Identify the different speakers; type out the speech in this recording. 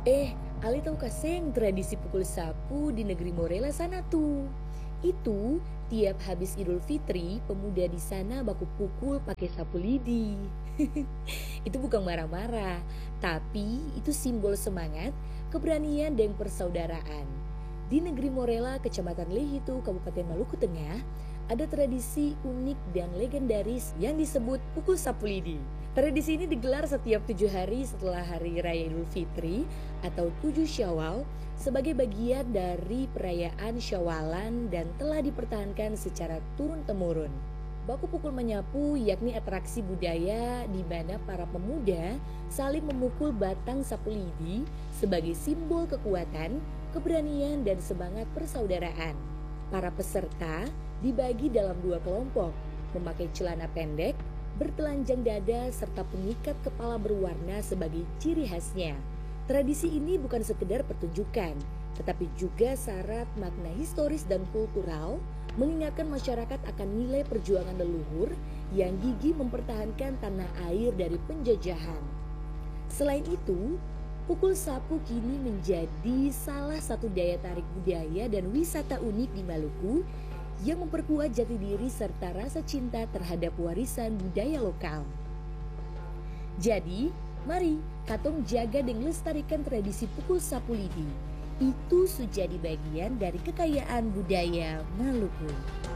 Speaker 1: Ali tahu kaseng tradisi pukul sapu di negeri Morela sana tuh. Itu tiap habis Idul Fitri, pemuda di sana baku pukul pakai sapu lidi. Itu bukan marah-marah, tapi itu simbol semangat, keberanian dan persaudaraan. Di negeri Morela, Kecamatan Lehitu, Kabupaten Maluku Tengah, ada tradisi unik dan legendaris yang disebut pukul sapu lidi. Tradisi ini digelar setiap 7 hari setelah Hari Raya Idul Fitri atau 7 Syawal sebagai bagian dari perayaan Syawalan dan telah dipertahankan secara turun-temurun. Baku pukul menyapu yakni atraksi budaya di mana para pemuda saling memukul batang sapu lidi sebagai simbol kekuatan, keberanian dan semangat persaudaraan. Para peserta dibagi dalam 2 kelompok, memakai celana pendek, bertelanjang dada serta pengikat kepala berwarna sebagai ciri khasnya. Tradisi ini bukan sekedar pertunjukan, tetapi juga syarat makna historis dan kultural, mengingatkan masyarakat akan nilai perjuangan leluhur yang gigih mempertahankan tanah air dari penjajahan. Selain itu, pukul sapu kini menjadi salah satu daya tarik budaya dan wisata unik di Maluku yang memperkuat jati diri serta rasa cinta terhadap warisan budaya lokal. Jadi, mari katong jaga dan lestarikan tradisi pukul sapu lidi. Itu sudah jadi bagian dari kekayaan budaya Maluku.